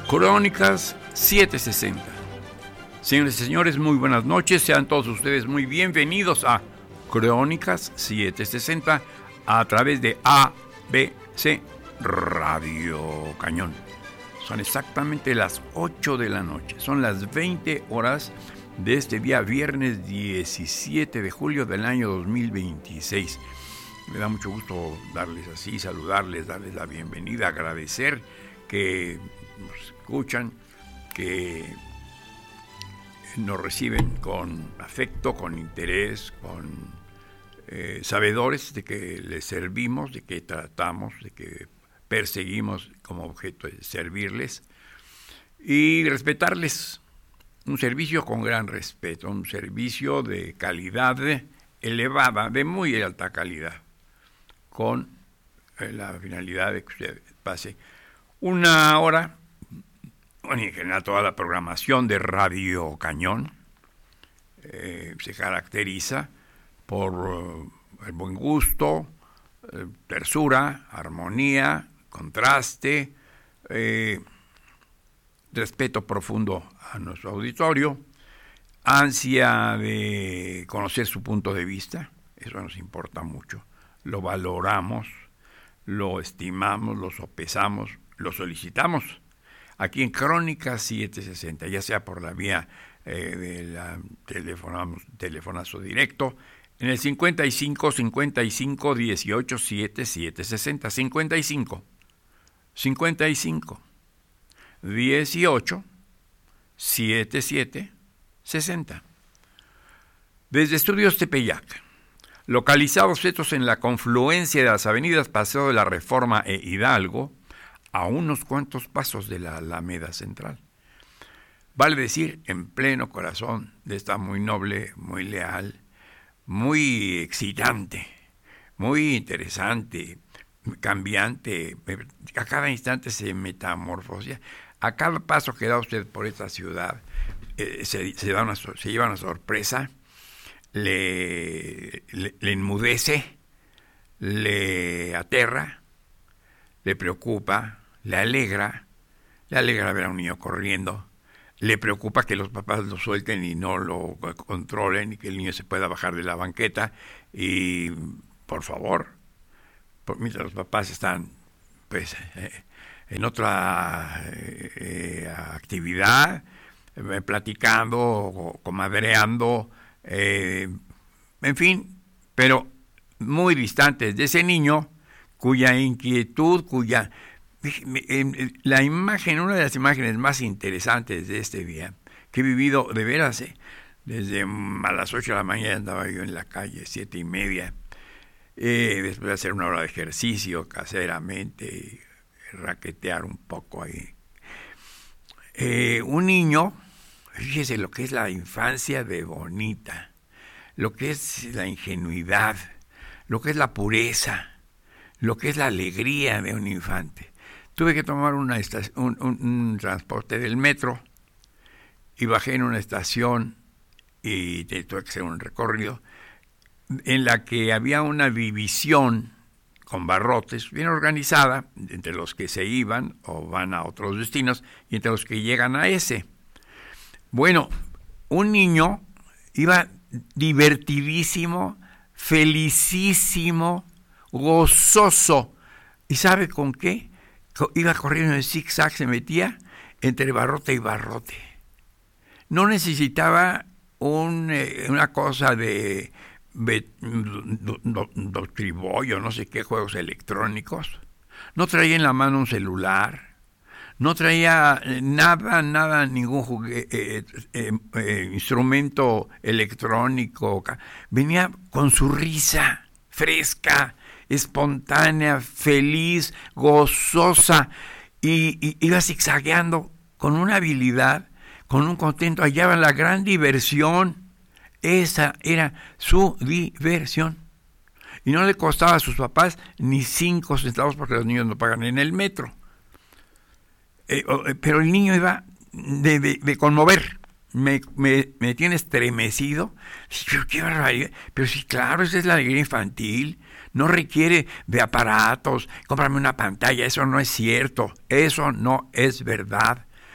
Crónicas 760. Señores y señores, muy buenas noches. Sean todos ustedes muy bienvenidos a Crónicas 760 a través de ABC Radio Cañón. Son exactamente las 8 de la noche. Son las 20 horas de este día viernes 17 de julio del año 2026. Me da mucho gusto darles así, saludarles, darles la bienvenida, agradecer que nos escuchan, que nos reciben con afecto, con interés, con sabedores de que les servimos, de que tratamos, de que perseguimos como objeto de servirles y respetarles. Un servicio con gran respeto, un servicio de calidad elevada, de muy alta calidad, con la finalidad de que usted pase una hora, bueno, en general toda la programación de Radio Cañón se caracteriza por el buen gusto, tersura, armonía, contraste, respeto profundo a nuestro auditorio, ansia de conocer su punto de vista. Eso nos importa mucho, lo valoramos, lo estimamos, lo sopesamos, lo solicitamos aquí en Crónicas 760, ya sea por la vía de la telefonazo directo en el 55 55 18 77 60, 55 55 18 77 60. Desde Estudios Tepeyac, localizados estos en la confluencia de las avenidas Paseo de la Reforma e Hidalgo, a unos cuantos pasos de la Alameda Central. Vale decir, en pleno corazón de esta muy noble, muy leal, muy excitante, muy interesante, cambiante, a cada instante se metamorfosia. A cada paso que da usted por esta ciudad se lleva una sorpresa, le enmudece, le aterra, le preocupa, le alegra ver a un niño corriendo, le preocupa que los papás lo suelten y no lo controlen y que el niño se pueda bajar de la banqueta y, por favor, mientras los papás están pues en otra actividad, platicando, comadreando, en fin, pero muy distantes de ese niño cuya inquietud, la imagen, una de las imágenes más interesantes de este día, que he vivido de veras, desde a las 8 de la mañana andaba yo en la calle, 7:30, después de hacer una hora de ejercicio caseramente, raquetear un poco ahí. Un niño, fíjese lo que es la infancia de bonita, lo que es la ingenuidad, lo que es la pureza, lo que es la alegría de un infante. Tuve que tomar un transporte del metro y bajé en una estación y tuve que hacer un recorrido en la que había una división con barrotes bien organizada entre los que se iban o van a otros destinos y entre los que llegan a ese. Bueno, un niño iba divertidísimo, felicísimo, gozoso. ¿Y sabe con qué? Iba corriendo en zigzag, se metía entre barrote y barrote. No necesitaba una cosa de tribollo, no sé qué, juegos electrónicos. No traía en la mano un celular. No traía nada, ningún instrumento electrónico. Venía con su risa fresca, espontánea, feliz, gozosa, y iba zigzagueando con una habilidad, con un contento, hallaba la gran diversión. Esa era su diversión. Y no le costaba a sus papás ni 5 centavos porque los niños no pagan en el metro. Pero el niño iba de conmover. Me tiene estremecido. Pero qué barbaridad. Pero sí, claro, esa es la alegría infantil. No requiere de aparatos. Cómprame una pantalla. Eso no es cierto. Eso no es verdad.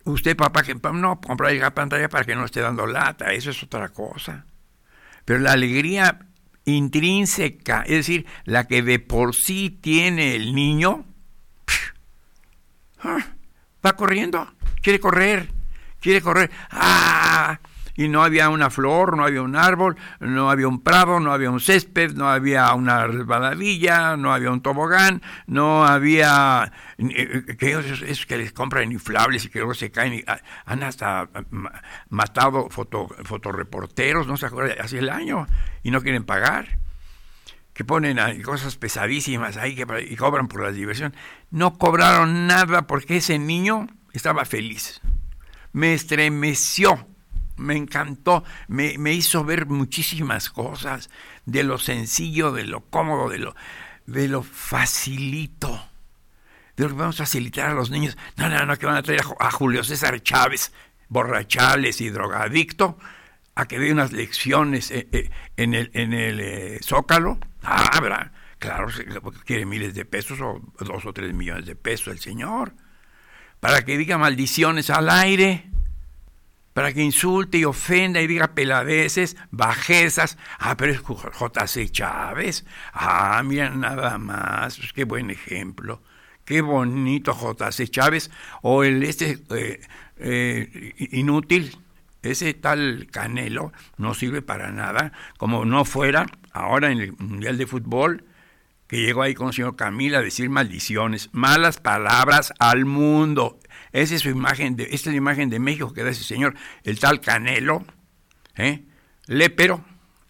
usted, papá, que no comprar la pantalla para que no esté dando lata, eso es otra cosa. Pero la alegría intrínseca, es decir, la que de por sí tiene el niño, va corriendo, quiere correr, y no había una flor, no había un árbol, no había un prado, no había un césped, no había una resbaladilla, no había un tobogán, no había esos que les compran inflables y que luego se caen y han hasta matado fotoreporteros, no se acuerdan, hace el año, y no quieren pagar, que ponen cosas pesadísimas ahí y cobran por la diversión. No cobraron nada porque ese niño estaba feliz. Me estremeció, me encantó, me hizo ver muchísimas cosas, de lo sencillo, de lo cómodo, de lo facilito, de lo que vamos a facilitar a los niños. No, que van a traer a Julio César Chávez, borrachales y drogadicto, a que dé unas lecciones en el Zócalo. ¿Verdad? Claro, quiere miles de pesos o 2 o 3 millones de pesos el señor, para que diga maldiciones al aire, para que insulte y ofenda y diga peladeces, bajezas. Pero es J.C. Chávez. Mira nada más, pues qué buen ejemplo, qué bonito J.C. Chávez, o el inútil, ese tal Canelo, no sirve para nada, como no fuera ahora en el Mundial de Fútbol, que llegó ahí con el señor Camil a decir maldiciones, malas palabras al mundo. Esa es esta es la imagen de México que da ese señor, el tal Canelo, lépero.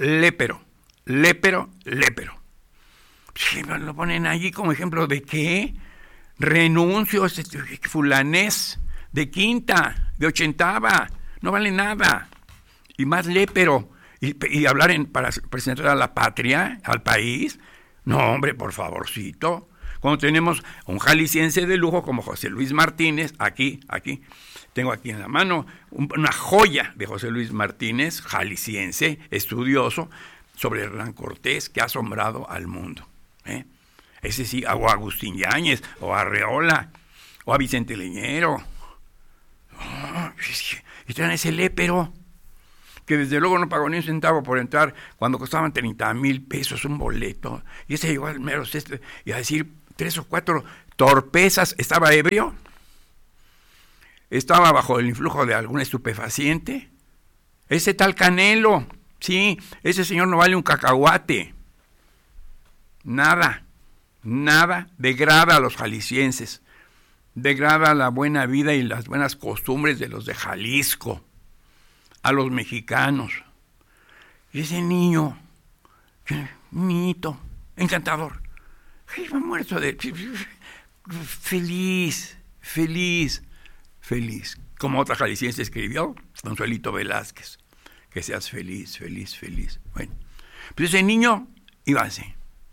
Sí, lo ponen allí como ejemplo de qué, renuncio, fulanés, de quinta, de ochentava, no vale nada, y más lépero, y hablar para presentar a la patria, al país. No, hombre, por favorcito. Cuando tenemos un jalisciense de lujo como José Luis Martínez, aquí, tengo aquí en la mano una joya de José Luis Martínez, jalisciense, estudioso, sobre Hernán Cortés, que ha asombrado al mundo. Ese sí, o a Agustín Yáñez, o a Arreola, o a Vicente Leñero. Y traen ese lépero, que desde luego no pagó ni un centavo por entrar cuando costaban 30,000 pesos un boleto, y ese llegó al mero cesto y a decir 3 o 4 torpezas. ¿Estaba ebrio? ¿Estaba bajo el influjo de algún estupefaciente? Ese tal Canelo, sí, ese señor no vale un cacahuate. Nada degrada a los jaliscienses, degrada la buena vida y las buenas costumbres de los de Jalisco, a los mexicanos. Y ese niño, niñito, encantador, iba muerto de feliz, como otra jalisciense escribió, Consuelito Velázquez, que seas feliz. Bueno, pues ese niño iba así.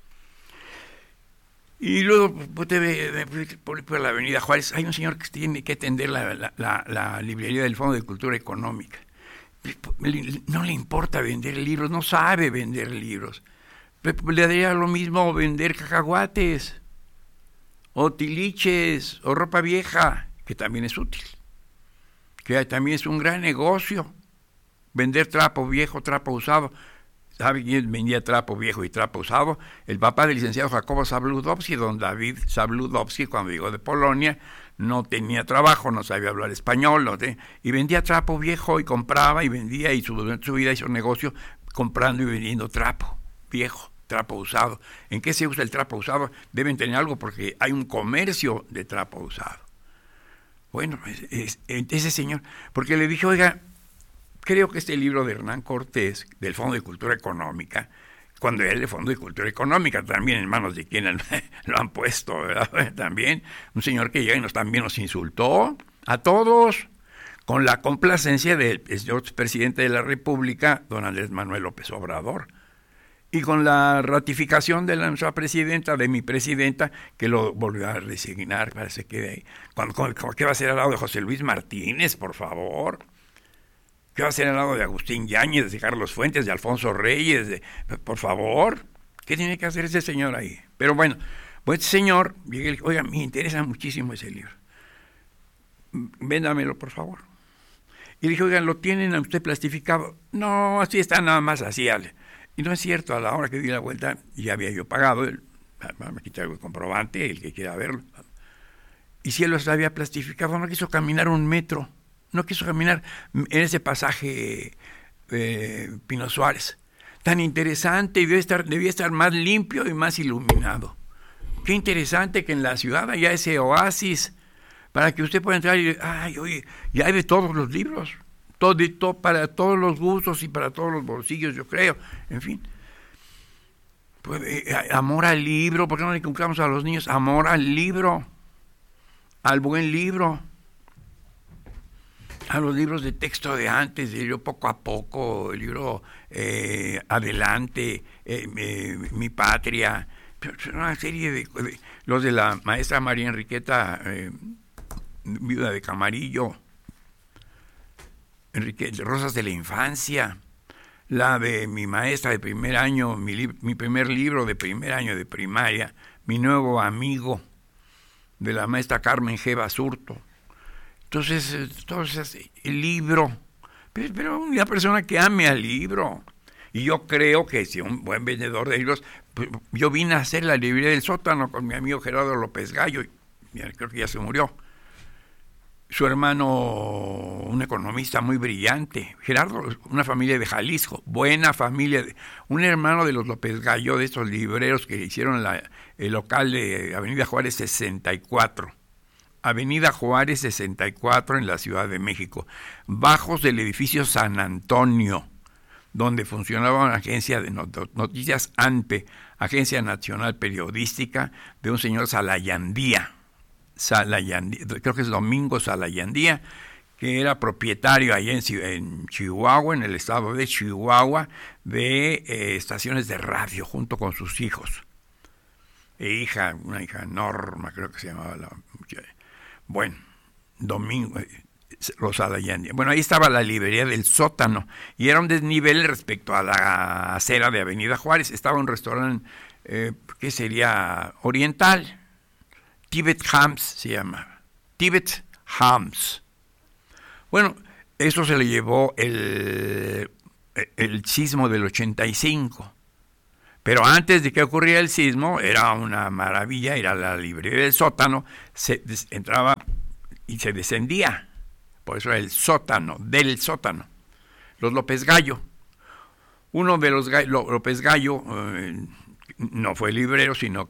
Y luego por la avenida Juárez hay un señor que tiene que atender la librería del Fondo de Cultura Económica. No le importa vender libros, no sabe vender libros. Le daría lo mismo vender cacahuates, o tiliches, o ropa vieja, que también es útil, que también es un gran negocio. Vender trapo viejo, trapo usado. ¿Sabe quién vendía trapo viejo y trapo usado? El papá del licenciado Jacobo Zabludowski, don David Zabludowski, cuando llegó de Polonia, no tenía trabajo, no sabía hablar español, y vendía trapo viejo y compraba y vendía, y durante su vida hizo negocio comprando y vendiendo trapo viejo, trapo usado. ¿En qué se usa el trapo usado? Deben tener algo porque hay un comercio de trapo usado. Bueno, ese señor, porque le dije, oiga, creo que este libro de Hernán Cortés, del Fondo de Cultura Económica, cuando era el Fondo de Cultura Económica, también en manos de quien lo han puesto, ¿verdad? También un señor que llega y también nos insultó a todos, con la complacencia del señor presidente de la República, don Andrés Manuel López Obrador, y con la ratificación de nuestra presidenta, de mi presidenta, que lo volvió a resignar, parece que de ahí. ¿Qué va a ser al lado de José Luis Martínez, por favor? ¿Qué va a ser al lado de Agustín Yáñez, de Carlos Fuentes, de Alfonso Reyes? Por favor, ¿qué tiene que hacer ese señor ahí? Pero bueno, pues este señor, oiga, me interesa muchísimo ese libro. véndamelo, por favor. Y le dije, oigan, ¿lo tienen a usted plastificado? No, así está, nada más así. Y no es cierto, a la hora que di la vuelta, ya había yo pagado, me quité el comprobante, el que quiera verlo. Y si él los había plastificado, no quiso caminar un metro, no quiso caminar en ese pasaje Pino Suárez. Tan interesante, y debía estar más limpio y más iluminado. Qué interesante que en la ciudad haya ese oasis para que usted pueda entrar y oye, ya hay de todos los libros, para todos los gustos y para todos los bolsillos, yo creo. En fin, pues, amor al libro. ¿Por qué no le inculcamos a los niños amor al libro, al buen libro, a los libros de texto de antes, el libro Poco a Poco, el libro Adelante, Mi Patria, una serie de los de la maestra María Enriqueta, viuda de Camarillo, Rosas de la Infancia, la de mi maestra de primer año, mi primer libro de primer año de primaria, Mi Nuevo Amigo, de la maestra Carmen G. Basurto. Entonces, el libro, pero una persona que ame al libro. Y yo creo que si un buen vendedor de libros, pues, yo vine a hacer la librería del sótano con mi amigo Gerardo López Gallo, creo que ya se murió. Su hermano, un economista muy brillante. Gerardo, una familia de Jalisco, buena familia. Un hermano de los López Gallo, de estos libreros que hicieron el local de Avenida Juárez 64. Avenida Juárez 64 en la Ciudad de México. Bajos del edificio San Antonio, donde funcionaba una agencia de noticias ANPE, Agencia Nacional Periodística, de un señor Salayandía, creo que es Domingo Salayandía, que era propietario allá en Chihuahua, en el estado de Chihuahua, de estaciones de radio junto con sus hijos. Una hija Norma, creo que se llamaba la muchacha. Bueno, Domingo Salayandía. Bueno, ahí estaba la librería del sótano y era un desnivel respecto a la acera de Avenida Juárez. Estaba un restaurante, ¿qué sería? Oriental. Tibet Hams se llama. Tibet Hams. Bueno, eso se le llevó el sismo del 85. Pero antes de que ocurriera el sismo, era una maravilla, era la librería del sótano, se entraba y se descendía. Por eso era el sótano, del sótano. Los López Gallo. Uno de los López Gallo no fue librero, sino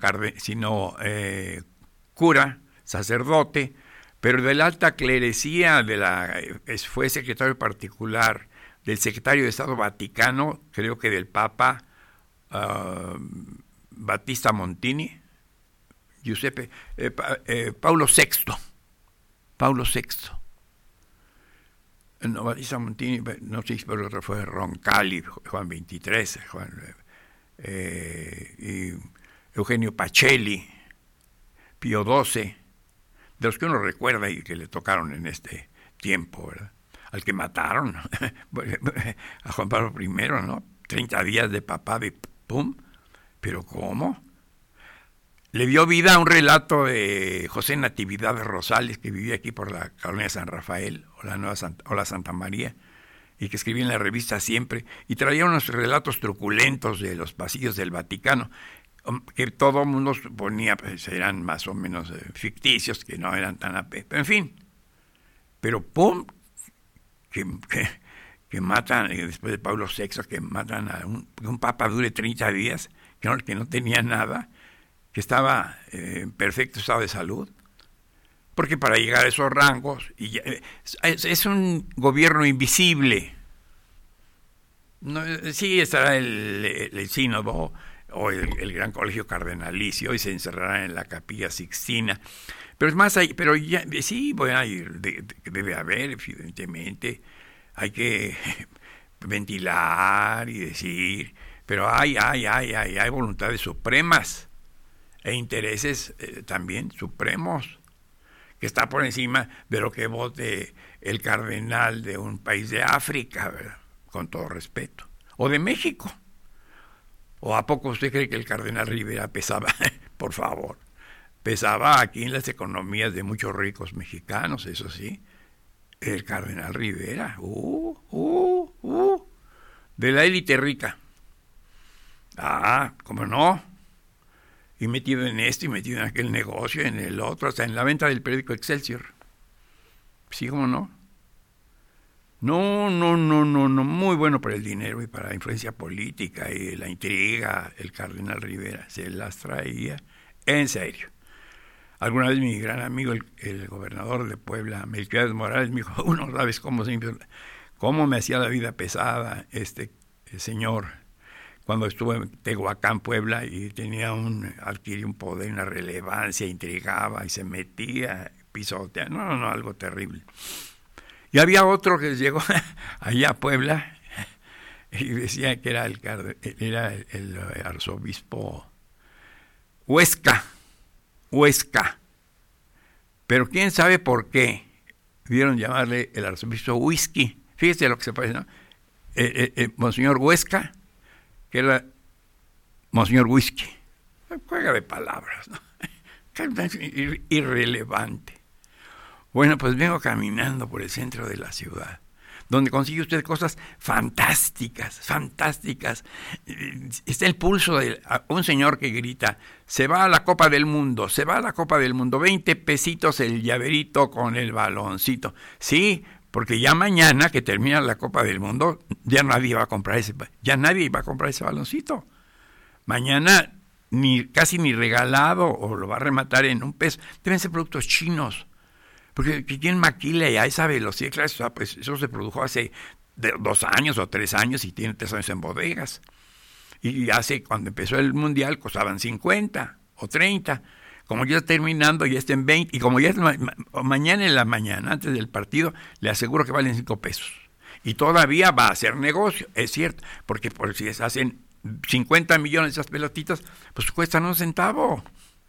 cura, sacerdote, pero de la alta clerecía, fue secretario particular del secretario de Estado Vaticano, creo que del Papa Battista Montini, Giuseppe, Paulo VI. No, Battista Montini, no sé si por otro fue Roncalli, Juan XXIII, y Eugenio Pacelli, Pío XII, de los que uno recuerda y que le tocaron en este tiempo, ¿verdad? Al que mataron, a Juan Pablo I, ¿no? 30 días de papá de pum, pero ¿cómo? Le dio vida a un relato de José Natividad Rosales, que vivía aquí por la colonia San Rafael, o la Santa María, y que escribía en la revista Siempre, y traía unos relatos truculentos de los pasillos del Vaticano, que todo el mundo suponía pues, eran más o menos ficticios, que no eran tan pero en fin. Pero ¡pum! Que matan, después de Pablo VI, que matan a un papa dure 30 días, que no tenía nada, que estaba en perfecto estado de salud. Porque para llegar a esos rangos, es un gobierno invisible. No, sí estará el sínodo, o el gran colegio cardenalicio, y se encerrarán en la capilla Sixtina, pero es más ahí, pero ya sí voy a ir, debe haber, evidentemente, hay que ventilar y decir, pero hay voluntades supremas e intereses también supremos, que está por encima de lo que vote el cardenal de un país de África, ¿verdad? Con todo respeto, o de México. ¿O a poco usted cree que el cardenal Rivera pesaba? Por favor. pesaba aquí en las economías de muchos ricos mexicanos, eso sí, el cardenal Rivera, de la élite rica. ¿Cómo no? Y metido en esto y metido en aquel negocio, en el otro, hasta en la venta del periódico Excelsior. Sí, ¿cómo no? No, muy bueno para el dinero y para la influencia política y la intriga, el cardenal Rivera se las traía en serio. Alguna vez mi gran amigo, el gobernador de Puebla, Melquiades Morales, me dijo, no sabes cómo me hacía la vida pesada el señor, cuando estuve en Tehuacán, Puebla, y adquiría un poder, una relevancia, intrigaba y se metía, pisotea, algo terrible. Y había otro que llegó allá a Puebla y decía que era el arzobispo Huesca. Pero quién sabe por qué dieron llamarle el arzobispo Whisky. Fíjese lo que se parece, ¿no? Monseñor Huesca, que era Monseñor Whisky. Juega de palabras, ¿no? Irrelevante. Bueno, pues vengo caminando por el centro de la ciudad, donde consigue usted cosas fantásticas. Está el pulso de un señor que grita, se va a la Copa del Mundo, 20 pesitos el llaverito con el baloncito. Sí, porque ya mañana que termina la Copa del Mundo, ya nadie va a comprar ese baloncito. Mañana casi ni regalado, o lo va a rematar en $1. Deben ser productos chinos. Porque ¿quién maquila ya esa velocidad? Claro, pues eso se produjo hace 2 años o 3 años y tiene 3 años en bodegas. Y cuando empezó el Mundial costaban 50 o 30. Como ya está terminando, ya está en 20. Y como ya es mañana en la mañana, antes del partido, le aseguro que valen $5. Y todavía va a hacer negocio, es cierto. Porque por si se hacen 50 millones de esas pelotitas, pues cuestan un centavo.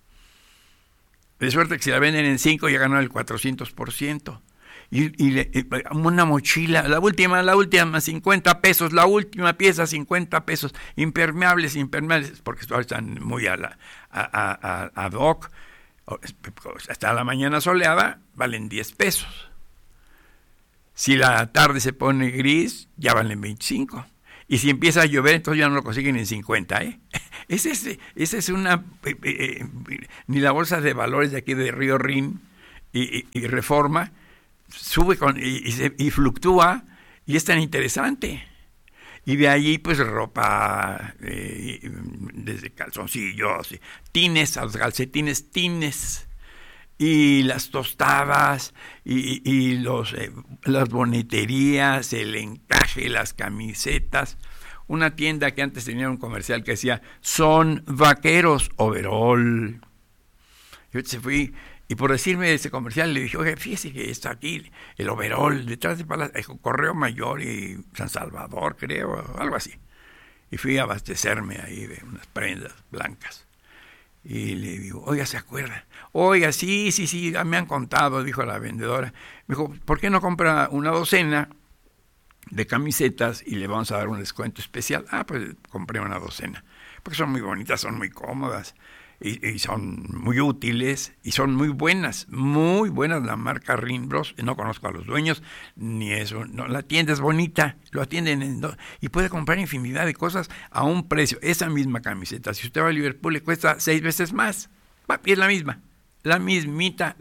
De suerte que si la venden en 5 ya ganó el 400%. Y una mochila, la última, $50, la última pieza, $50, impermeables, porque están muy ad hoc. Hasta la mañana soleada valen $10. Si la tarde se pone gris, ya valen 25. Y si empieza a llover, entonces ya no lo consiguen en 50, ¿eh? Esa es una... ni la bolsa de valores de aquí de Río Rin y Reforma sube y fluctúa y es tan interesante. Y de allí, pues, ropa, desde calzoncillos, tines, a los calcetines, tines, y las tostadas, y las boneterías, el encaje, las camisetas. Una tienda que antes tenía un comercial que decía, son vaqueros, overol. Yo se fui, y por decirme ese comercial, le dije, oye, fíjese que está aquí, el overol, detrás de Correo Mayor y San Salvador, creo, algo así. Y fui a abastecerme ahí de unas prendas blancas. Y le digo, oiga, ¿se acuerda? Oiga, sí, me han contado, dijo la vendedora. Me dijo, ¿por qué no compra una docena de camisetas y le vamos a dar un descuento especial? Pues compré una docena, porque son muy bonitas, son muy cómodas y son muy útiles y son muy buenas la marca Rinbros. No conozco a los dueños ni eso, no, la tienda es bonita, lo atienden y puede comprar infinidad de cosas a un precio. Esa misma camiseta, si usted va a Liverpool, le cuesta 6 veces más, y es la mismita.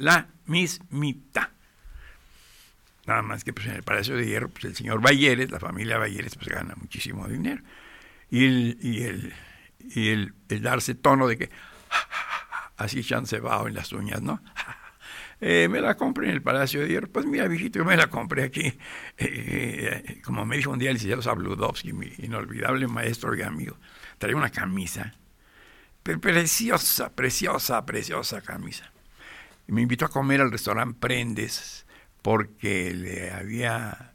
Nada más que pues en el Palacio de Hierro, pues el señor Balleres, la familia Balleres, pues gana muchísimo dinero. Y el darse tono de que así chancebao en las uñas, ¿no? Me la compré en el Palacio de Hierro. Pues mira, viejito, yo me la compré aquí. Como me dijo un día el licenciado Sabludovsky, mi inolvidable maestro y amigo, traía una camisa, preciosa camisa. Y me invitó a comer al restaurante Prendes, porque le había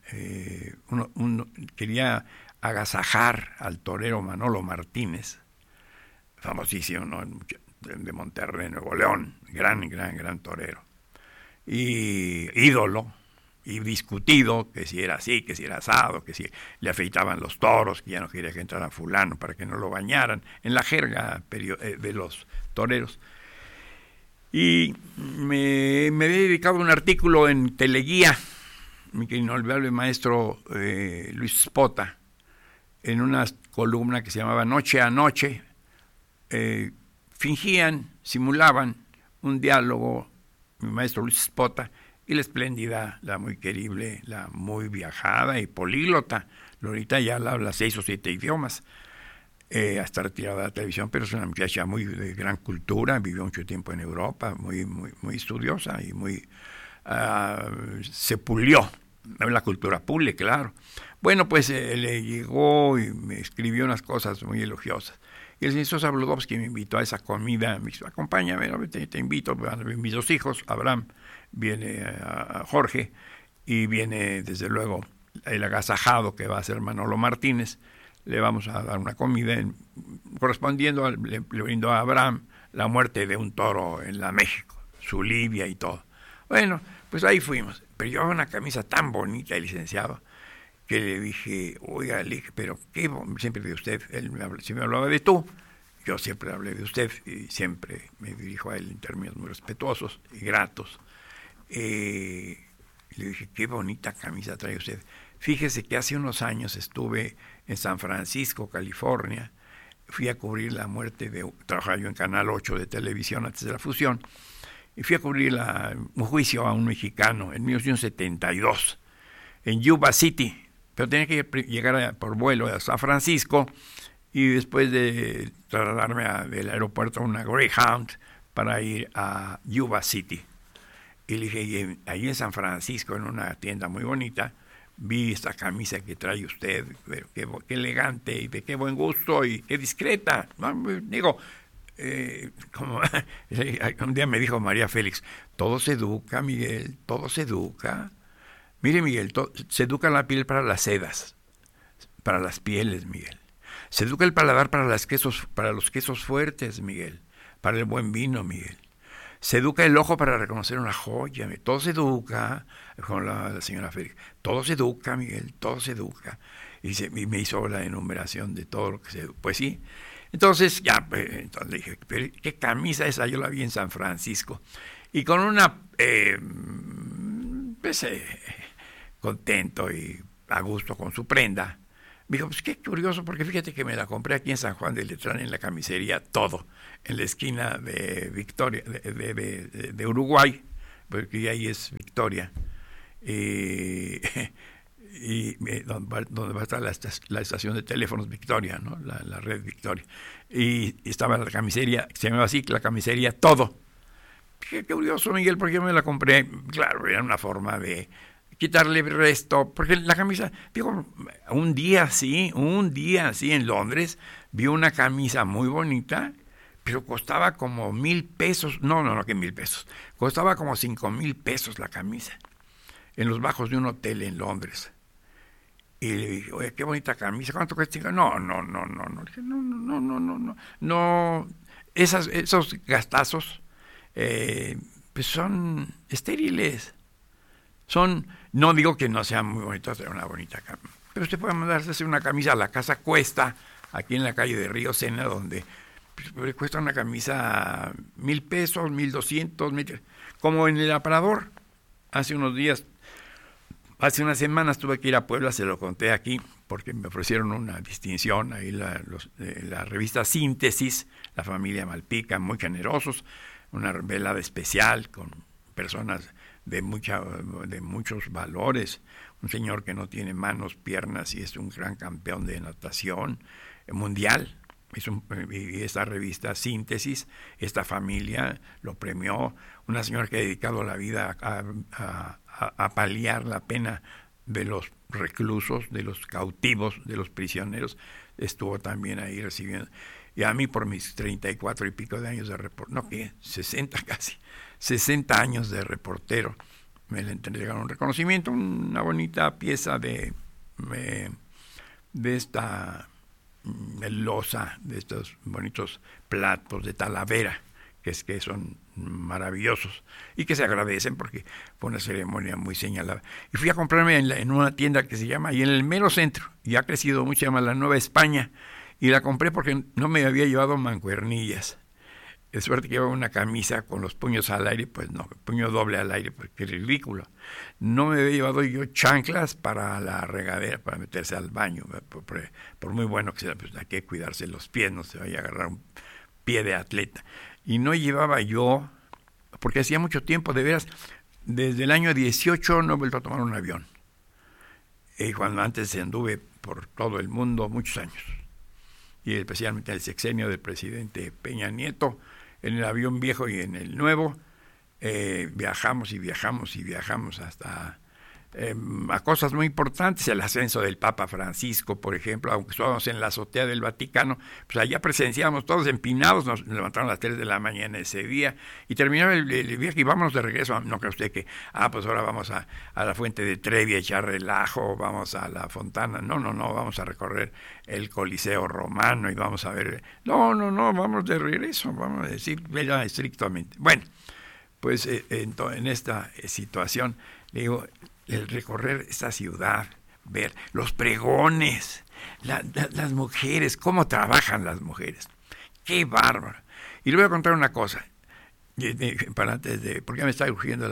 quería agasajar al torero Manolo Martínez, famosísimo, ¿no? De Monterrey, Nuevo León, gran torero, y ídolo, y discutido, que si era así, que si era asado, que si le afeitaban los toros, que ya no quería que entrara fulano para que no lo bañaran, en la jerga de los toreros. Y me he dedicado a un artículo en Teleguía, mi inolvidable maestro Luis Spota, en una columna que se llamaba Noche a Noche. Simulaban un diálogo, mi maestro Luis Spota y la espléndida, la muy querible, la muy viajada y políglota Lolita Ayala, habla 6 o 7 idiomas. Hasta retirada de la televisión, pero es una muchacha muy de gran cultura, vivió mucho tiempo en Europa, muy estudiosa y se pulió. La cultura pule, claro. Bueno, pues le llegó y me escribió unas cosas muy elogiosas. Y el señor Sosa Bludovsky me invitó a esa comida, me dijo, acompáñame, te invito, mis 2 hijos, Abraham, viene a Jorge, y viene desde luego el agasajado que va a ser Manolo Martínez. Le vamos a dar una comida correspondiendo, le brindó a Abraham la muerte de un toro en la México, su Libia y todo. Bueno, pues ahí fuimos. Pero llevaba una camisa tan bonita, el licenciado, que le dije, oiga, pero qué siempre de usted, él si me hablaba de tú, yo siempre hablé de usted y siempre me dirijo a él en términos muy respetuosos y gratos. Le dije, qué bonita camisa trae usted. Fíjese que hace unos años estuve en San Francisco, California, fui a cubrir la muerte trabajaba yo en Canal 8 de televisión antes de la fusión, y fui a cubrir un juicio a un mexicano en 1972, en Yuba City, pero tenía que llegar por vuelo a San Francisco, y después de trasladarme del aeropuerto a una Greyhound para ir a Yuba City. Y le dije, ahí en San Francisco, en una tienda muy bonita, vi esta camisa que trae usted, pero qué elegante y de qué buen gusto y qué discreta. Digo, como un día me dijo María Félix, todo se educa, Miguel, todo se educa. Mire, Miguel, se educa la piel para las sedas, para las pieles, Miguel. Se educa el paladar para los quesos fuertes, Miguel, para el buen vino, Miguel. Se educa el ojo para reconocer una joya. Todo se educa, con la señora Félix. Todo se educa, Miguel, todo se educa. Y me hizo la enumeración de todo lo que se educa. Pues sí. Entonces, entonces le dije, pero ¿qué camisa esa? Yo la vi en San Francisco. Y con una, contento y a gusto con su prenda, me dijo, pues qué curioso, porque fíjate que me la compré aquí en San Juan de Letrán, en la camisería Todo, en la esquina de Victoria, de Uruguay, porque ahí es Victoria, y donde va a estar la estación de teléfonos Victoria, ¿no? La red Victoria. Y estaba la camisería, se llamaba así, la camisería Todo. Qué curioso, Miguel, porque yo me la compré, claro, era una forma de quitarle el resto, porque la camisa, digo, un día así en Londres, vi una camisa muy bonita, pero costaba como 1,000 pesos, no, que 1,000 pesos, costaba como 5,000 pesos la camisa, en los bajos de un hotel en Londres. Y le dije, oye, qué bonita camisa, ¿cuánto cuesta? No, esos gastazos, pues son estériles. No digo que no sean muy bonitos, pero una bonita camisa. Pero usted puede mandarse una camisa a la Casa Cuesta, aquí en la calle de Río Sena, donde pues, cuesta una camisa 1,000 pesos, 1,200, como en el Aparador. Hace unas semanas tuve que ir a Puebla, se lo conté aquí, porque me ofrecieron una distinción, ahí la revista Síntesis, la familia Malpica, muy generosos, una velada especial con personas de muchos valores, un señor que no tiene manos, piernas y es un gran campeón de natación mundial. Y esta revista Síntesis, esta familia lo premió, una señora que ha dedicado la vida a paliar la pena de los reclusos, de los cautivos, de los prisioneros, estuvo también ahí recibiendo. Y a mí por mis 34 y pico de años de reportero, 60 años de reportero, me le entregaron un reconocimiento, una bonita pieza de esta loza, de estos bonitos platos de Talavera, que son maravillosos y que se agradecen porque fue una ceremonia muy señalada. Y fui a comprarme en una tienda que se llama, y en el mero centro, y ha crecido mucho, se llama La Nueva España, y la compré porque no me había llevado mancuernillas. De suerte que llevaba una camisa con los puños al aire, pues no, puño doble al aire, porque es ridículo. No me había llevado yo chanclas para la regadera, para meterse al baño. Por muy bueno que sea, pues hay que cuidarse los pies, no se vaya a agarrar un pie de atleta. Y no llevaba yo, porque hacía mucho tiempo, de veras, desde el año 18 no he vuelto a tomar un avión. Cuando antes anduve por todo el mundo muchos años. Y especialmente el sexenio del presidente Peña Nieto, en el avión viejo y en el nuevo, viajamos hasta a cosas muy importantes, el ascenso del Papa Francisco, por ejemplo, aunque estábamos en la azotea del Vaticano, pues allá presenciábamos todos empinados, nos levantaron a las 3 de la mañana ese día, y terminaba el viaje y vámonos de regreso. No cree usted que, pues ahora vamos a la fuente de Trevi a echar relajo, vamos a la Fontana, no, vamos a recorrer el Coliseo Romano y vamos a ver, no, vamos de regreso, vamos a decir estrictamente. Bueno, pues en esta situación, le digo, el recorrer esta ciudad, ver los pregones, las mujeres, cómo trabajan las mujeres, qué bárbaro. Y le voy a contar una cosa, para antes de, porque me está urgiendo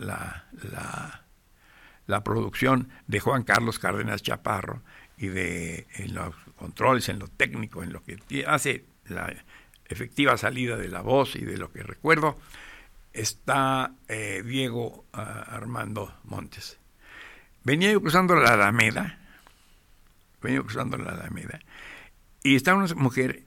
la producción de Juan Carlos Cárdenas Chaparro y en los controles, en lo técnico, en lo que hace la efectiva salida de la voz y de lo que recuerdo, está Diego Armando Montes. Venía yo cruzando la Alameda, y estaba una mujer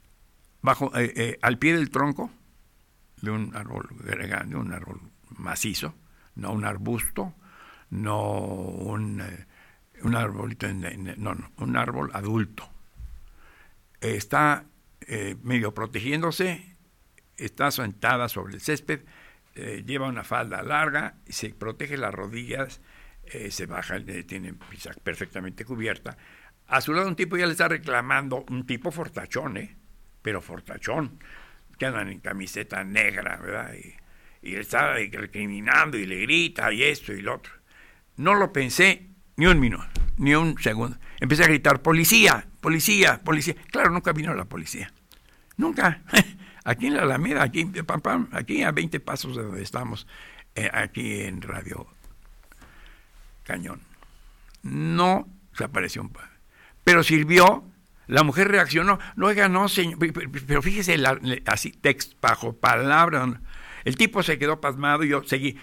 al pie del tronco de un árbol macizo, no un arbusto, no un arbolito, un árbol adulto. Está medio protegiéndose, está sentada sobre el césped, lleva una falda larga, se protege las rodillas, se baja, tiene pisa perfectamente cubierta. A su lado un tipo ya le está reclamando, un tipo fortachón, pero fortachón, que andan en camiseta negra, ¿verdad? Y le está recriminando y le grita y esto y lo otro. No lo pensé ni un minuto, ni un segundo. Empecé a gritar, policía, policía, policía. Claro, nunca vino la policía. Nunca. Aquí en la Alameda, aquí a 20 pasos de donde estamos, aquí en Radio Cañón. No se apareció un padre. Pero sirvió, la mujer reaccionó. No, oiga, no, señor, pero fíjese, así, texto, bajo palabra. El tipo se quedó pasmado y yo seguí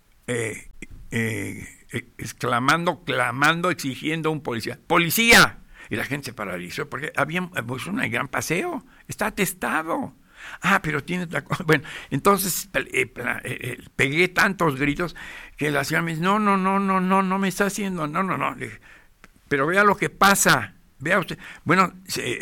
exclamando, clamando, exigiendo un policía. ¡Policía! Y la gente se paralizó porque había pues, un gran paseo. Está atestado. Pero tiene otra cosa. Bueno, entonces pegué tantos gritos que la señora me dice, no me está haciendo, no. Le dije, pero vea lo que pasa, vea usted. Bueno,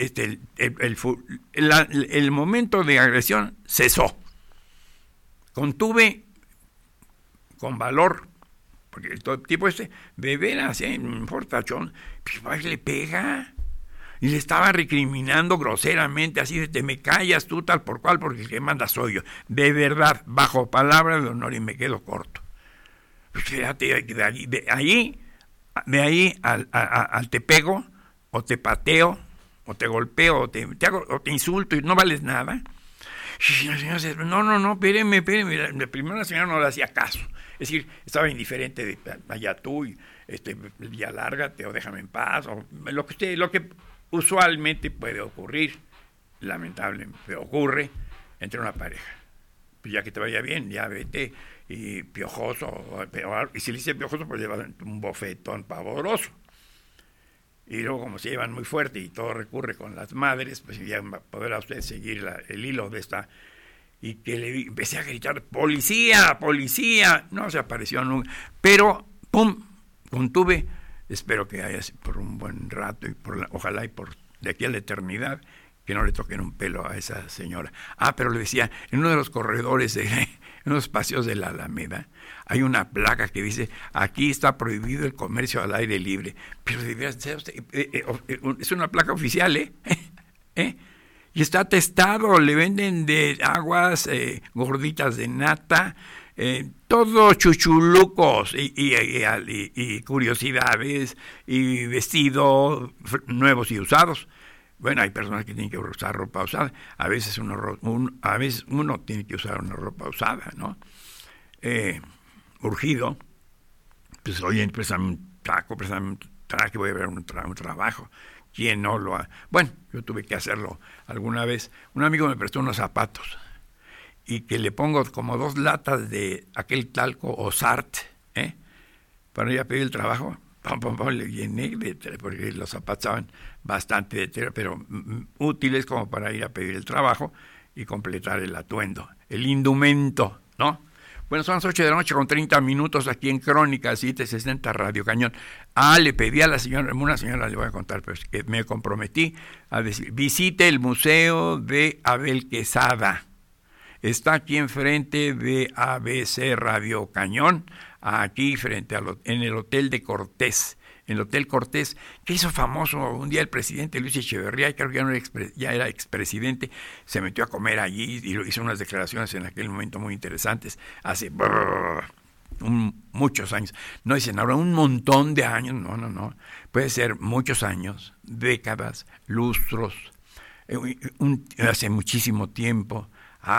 el momento de agresión cesó. Contuve con valor, porque el tipo de veras, un fortachón, pues le pega. Y le estaba recriminando groseramente, así de, te me callas tú tal por cual, porque el que manda soy yo. De verdad, bajo palabra de honor, y me quedo corto. Pues fíjate, de ahí al te pego, o te pateo, o te golpeo, o te insulto, y no vales nada. Y la señora dice, no, espéreme. La primera señora no le hacía caso. Es decir, estaba indiferente de allá tú, y ya lárgate, o déjame en paz, o lo que usualmente puede ocurrir, lamentablemente ocurre entre una pareja. Pues ya que te vaya bien, ya vete, y piojoso, y si le dice piojoso, pues lleva un bofetón pavoroso. Y luego, como se llevan muy fuerte y todo recurre con las madres, pues ya podrá usted seguir el hilo de esta. Y que empecé a gritar, ¡policía, policía! No se apareció nunca, pero, ¡pum!, contuve. Espero que haya por un buen rato y ojalá y por de aquí a la eternidad que no le toquen un pelo a esa señora. Pero le decía, en uno de los corredores, en unos paseos de la Alameda, hay una placa que dice, aquí está prohibido el comercio al aire libre. Pero debería ser usted, es una placa oficial, y está atestado, le venden de aguas gorditas de nata, todos chuchulucos y curiosidades y vestidos nuevos y usados. Bueno, hay personas que tienen que usar ropa usada. A veces uno tiene que usar una ropa usada, ¿no? Urgido. Pues, oye, préstame un taco, préstame un traje, voy a ver un trabajo. ¿Quién no lo ha? Bueno, yo tuve que hacerlo alguna vez. Un amigo me prestó unos zapatos y que le pongo como 2 latas de aquel talco o Sart, para ir a pedir el trabajo. Le llené, porque los zapatos estaban bastante de tela, pero útiles como para ir a pedir el trabajo y completar el atuendo, el indumento, ¿no? Bueno, son las 8 de la noche con 30 minutos aquí en Crónica 760 Radio Cañón. Le pedí a la señora, una señora le voy a contar, pero es que me comprometí a decir, visite el Museo de Abel Quesada. Está aquí enfrente de ABC Radio Cañón, aquí frente en el Hotel de Cortés. En el Hotel Cortés, que hizo famoso un día el presidente Luis Echeverría, creo que ya era expresidente, se metió a comer allí y hizo unas declaraciones en aquel momento muy interesantes, hace muchos años. No dicen ahora un montón de años, no. Puede ser muchos años, décadas, lustros, hace muchísimo tiempo.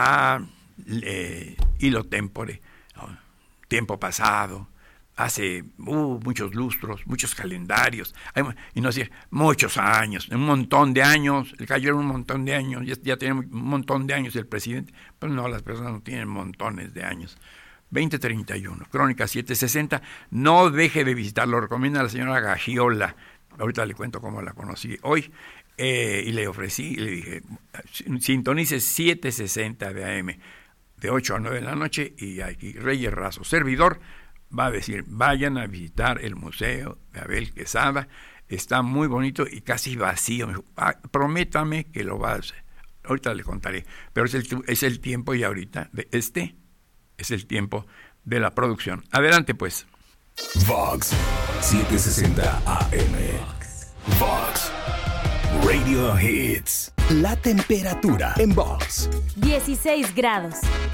Hilo tempore, tiempo pasado, hace muchos lustros, muchos calendarios, y no sé, muchos años, un montón de años, el cayó un montón de años, ya tiene un montón de años el presidente, pero no, las personas no tienen montones de años. 2031, Crónica 760, no deje de visitarlo, lo recomienda la señora Gagiola, ahorita le cuento cómo la conocí hoy, y le ofrecí, y le dije, sintonice 760 de AM, de 8 a 9 de la noche, y aquí Reyes Razo, servidor, va a decir, vayan a visitar el Museo de Abel Quesada, está muy bonito y casi vacío. Me dijo, prométame que lo va a hacer. Ahorita le contaré, pero es el tiempo y ahorita, es el tiempo de la producción. Adelante pues. Vox 760 AM. Vox Radio Hits. La temperatura en Vox. 16 grados.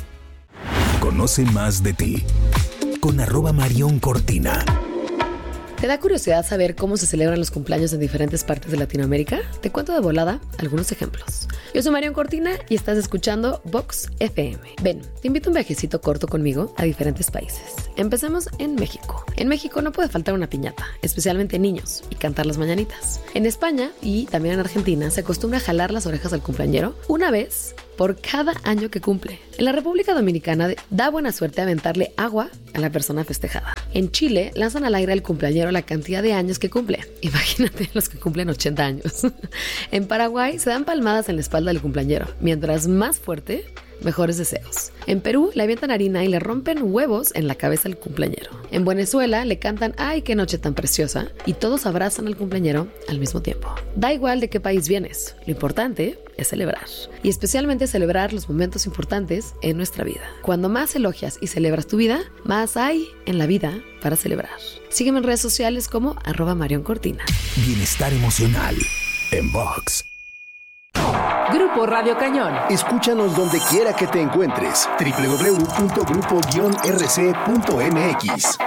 Conoce más de ti con @Marión Cortina. ¿Te da curiosidad saber cómo se celebran los cumpleaños en diferentes partes de Latinoamérica? Te cuento de volada algunos ejemplos. Yo soy Marión Cortina y estás escuchando Vox FM. Ven, te invito a un viajecito corto conmigo a diferentes países. Empecemos en México. En México no puede faltar una piñata, especialmente niños, y cantar las mañanitas. En España y también en Argentina se acostumbra a jalar las orejas al cumpleañero una vez por cada año que cumple. En la República Dominicana da buena suerte aventarle agua a la persona festejada. En Chile lanzan al aire al cumpleañero la cantidad de años que cumple. Imagínate los que cumplen 80 años. En Paraguay se dan palmadas en la espalda del cumpleañero. Mientras más fuerte, mejores deseos. En Perú le avientan harina y le rompen huevos en la cabeza al cumpleañero. En Venezuela le cantan ¡ay, qué noche tan preciosa! Y todos abrazan al cumpleañero al mismo tiempo. Da igual de qué país vienes, lo importante es celebrar. Y especialmente celebrar los momentos importantes en nuestra vida. Cuando más elogias y celebras tu vida, más hay en la vida para celebrar. Sígueme en redes sociales como @Marión Cortina. Bienestar emocional en Vox. Grupo Radio Cañón. Escúchanos donde quiera que te encuentres. www.grupo-rc.mx.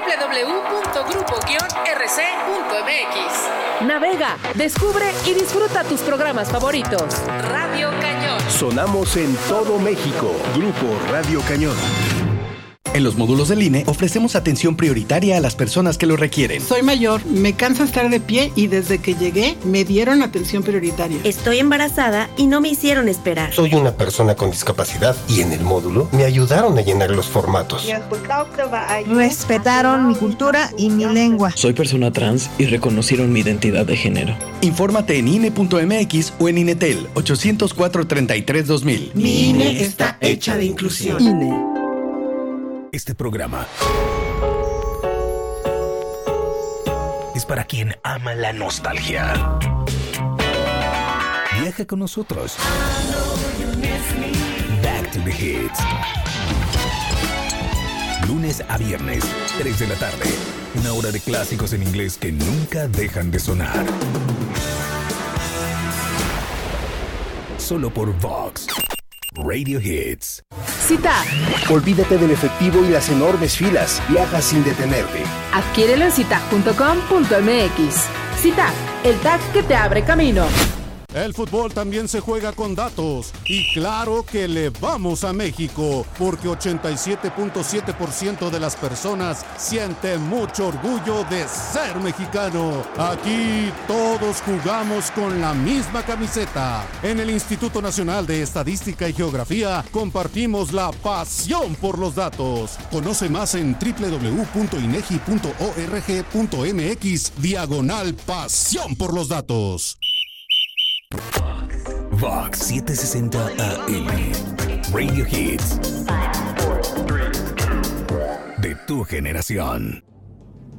www.grupo-rc.mx. Navega, descubre y disfruta tus programas favoritos. Radio Cañón. Sonamos en todo México. Grupo Radio Cañón. En los módulos del INE ofrecemos atención prioritaria a las personas que lo requieren. Soy mayor, me cansa estar de pie y desde que llegué me dieron atención prioritaria. Estoy embarazada y no me hicieron esperar. Soy una persona con discapacidad y en el módulo me ayudaron a llenar los formatos. Respetaron mi cultura y mi lengua. Soy persona trans y reconocieron mi identidad de género. Infórmate en INE.mx o en INETEL 804-33-2000. Mi INE está hecha de inclusión. INE. Este programa es para quien ama la nostalgia. Viaja con nosotros. Back to the Hits. Lunes a viernes, 3 de la tarde. Una hora de clásicos en inglés que nunca dejan de sonar. Solo por Vox Radio Hits. Cita. Olvídate del efectivo y las enormes filas. Viaja sin detenerte. Adquiérelo en cita.com.mx. Cita, el tag que te abre camino. El fútbol también se juega con datos. Y claro que le vamos a México, porque 87.7% de las personas siente mucho orgullo de ser mexicano. Aquí todos jugamos con la misma camiseta. En el Instituto Nacional de Estadística y Geografía compartimos la pasión por los datos. Conoce más en www.inegi.org.mx/pasión por los datos. Vox 760 AM. Radio Hits. De tu generación.